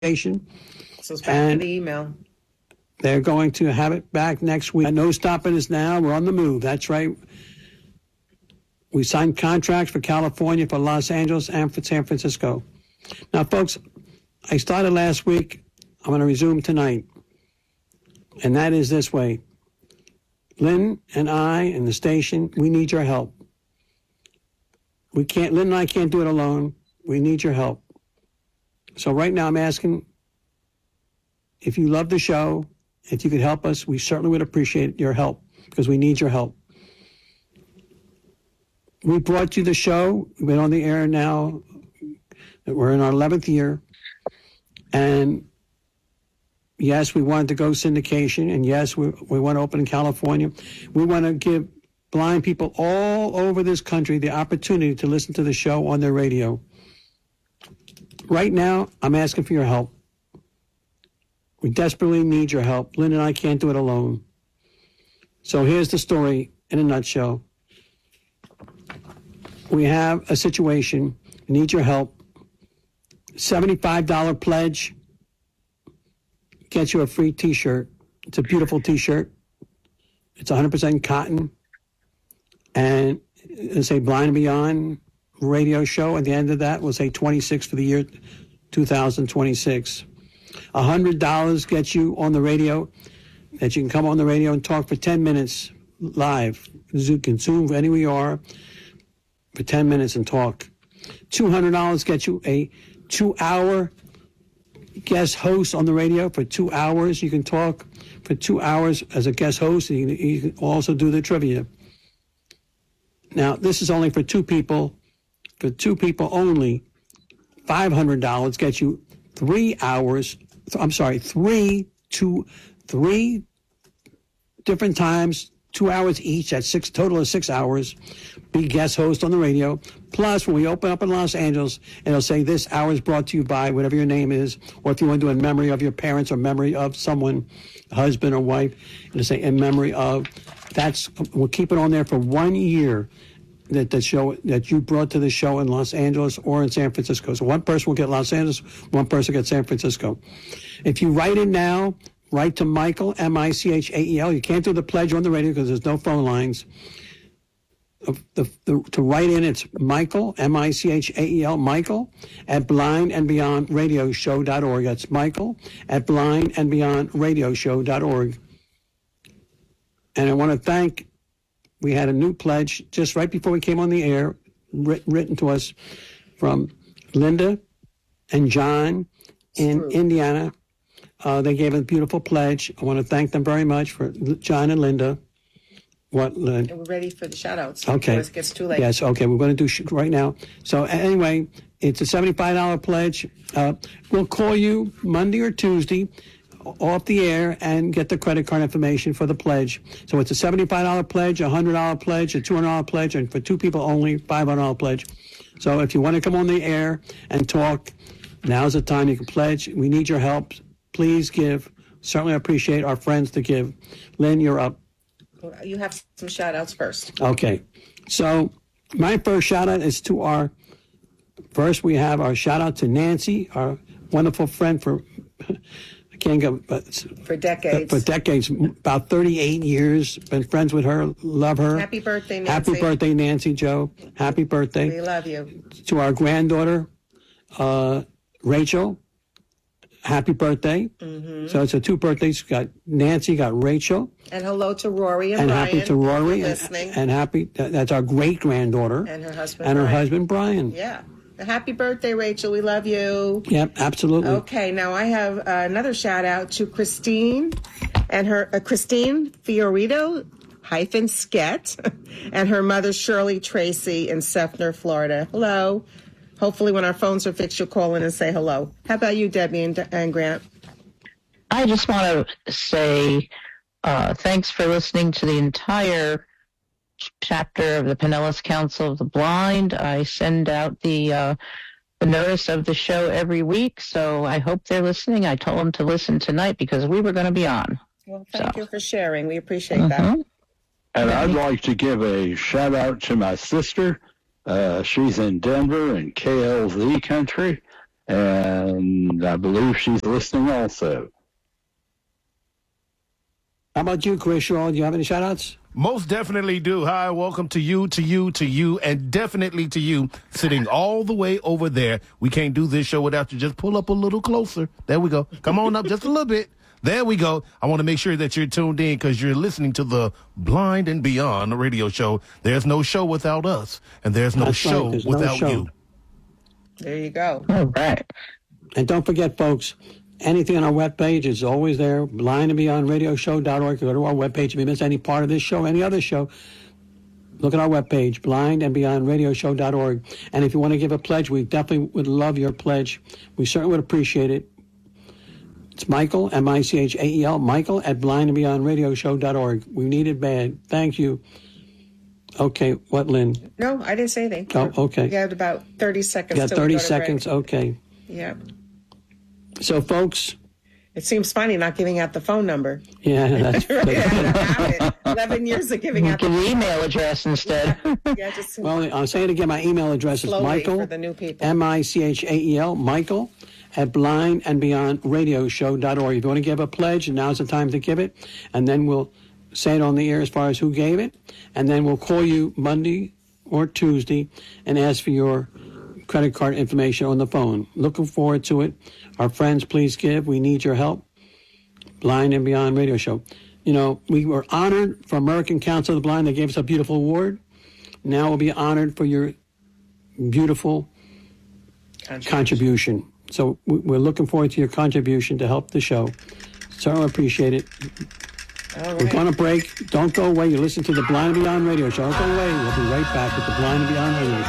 So it's back to the email. They're going to have it back next week. No stopping us now. We're on the move. That's right. We signed contracts for California, for Los Angeles, and for San Francisco. Now, folks, I started last week. I'm going to resume tonight. And that is this way. Lynn and I and the station, we need your help. Lynn and I can't do it alone. We need your help. So right now I'm asking if you love the show, if you could help us, we certainly would appreciate your help because we need your help. We brought you the show. We've been on the air now. We're in our 11th year. And yes, we wanted to go syndication. And yes, we want to open in California. We want to give blind people all over this country the opportunity to listen to the show on their radio. Right now, I'm asking for your help. We desperately need your help. Lynn and I can't do it alone. So here's the story in a nutshell. We have a situation. We need your help. $75 pledge gets you a free T-shirt. It's a beautiful T-shirt. It's 100% cotton. And it'll say Blind and Beyond radio show. At the end of that, we'll say 26 for the year 2026. $100 gets you on the radio, that you can come on the radio and talk for 10 minutes live. You can Zoom anywhere you are for 10 minutes and talk. $200 gets you a 2-hour guest host on the radio for 2 hours. You can talk for 2 hours as a guest host, and you can also do the trivia. Now, this is only for two people. For two people only, $500 gets you 3 hours. I'm sorry, three different times, 2 hours each. That's total of 6 hours. Be guest host on the radio. Plus, when we open up in Los Angeles, it'll say this hour is brought to you by whatever your name is, or if you want to do in memory of your parents or memory of someone, husband or wife, it'll say in memory of. We'll keep it on there for 1 year. That show that you brought to the show in Los Angeles or in San Francisco. So one person will get Los Angeles, one person will get San Francisco. If you write in now, write to Michael, Michael. You can't do the pledge on the radio because there's no phone lines. To write in, it's Michael, Michael, Michael at blindandbeyondradioshow.org. That's Michael at blindandbeyondradioshow.org. And I want to thank. We had a new pledge just right before we came on the air, written to us from Linda and John in Indiana. They gave a beautiful pledge. I want to thank them very much for John and Linda. What, Lynn? And we're ready for the shout-outs. Okay. Before it gets too late. Yes, okay. We're going to do right now. So anyway, it's a $75 pledge. We'll call you Monday or Tuesday off the air and get the credit card information for the pledge. So it's a $75 pledge, a $100 pledge, a $200 pledge, and for two people only, $500 pledge. So if you want to come on the air and talk, now's the time you can pledge. We need your help. Please give. Certainly appreciate our friends to give. Lynn, you're up. You have some shout-outs first. Okay. So my first shout-out is to first we have our shout-out to Nancy, our wonderful friend for decades. For decades, about 38 years. Been friends with her. Love her. Happy birthday, Nancy. Happy birthday, Nancy Joe. Happy birthday. We love you. To our granddaughter, Rachel. Happy birthday. Mm-hmm. So it's two birthdays. Got Nancy, got Rachel. And hello to Rory and Brian. And happy to Rory. Listening. And happy, that's our great-granddaughter. And her husband And Brian. her husband, Brian. Yeah. Happy birthday, Rachel. We love you. Yep, absolutely. Okay, now I have another shout out to Christine and her Christine Fiorito Skett and her mother Shirley Tracy in Sefner, Florida. Hello. Hopefully when our phones are fixed, you'll call in and say hello. How about you, Debbie and Grant? I just want to say thanks for listening to the entire chapter of the Pinellas Council of the Blind. I send out the notice of the show every week, so I hope they're listening. I told them to listen tonight because we were going to be on. Well, thank you for sharing. We appreciate that. And I'd like to give a shout out to my sister. She's in Denver in KLZ country, and I believe she's listening also. How about you, Chris Shaw? Do you have any shout-outs? Most definitely do. Hi, welcome to you, and definitely to you, sitting all the way over there. We can't do this show without you. Just pull up a little closer. There we go. Come on up just a little bit. There we go. I want to make sure that you're tuned in because you're listening to the Blind and Beyond radio show. There's no show without us, and there's no show without you. There you go. All right. And don't forget, folks, anything on our webpage is always there, blindandbeyondradioshow.org. Go to our webpage if you miss any part of this show, any other show. Look at our webpage, blindandbeyondradioshow.org. And if you want to give a pledge, we definitely would love your pledge. We certainly would appreciate it. It's Michael, M-I-C-H-A-E-L, Michael at blindandbeyondradioshow.org. We need it bad. Thank you. Okay, what, Lynn? No, I didn't say anything. Oh, okay. You had about 30 seconds. Yeah, till 30 we go to seconds, break. okay. Yeah. So, folks. It seems funny not giving out the phone number. Yeah, that's Right, I have it. 11 years of giving out Give the the email address instead. yeah, just Well, I'll say it again. My email address is slowly Michael, for the new people. M-I-C-H-A-E-L, Michael at blindandbeyondradioshow.org. If you want to give a pledge, now's the time to give it. And then we'll say it on the air as far as who gave it. And then we'll call you Monday or Tuesday and ask for your credit card information on the phone. Looking forward to it. Our friends, please give. We need your help. Blind and Beyond Radio Show. You know, we were honored for American Council of the Blind. They gave us a beautiful award. Now we'll be honored for your beautiful contribution. So we're looking forward to your contribution to help the show. Certainly appreciate it. All We're right. going to break. Don't go away. You listen to the Blind and Beyond Radio Show. Don't go away. We'll be right back with the Blind and Beyond Radio Show.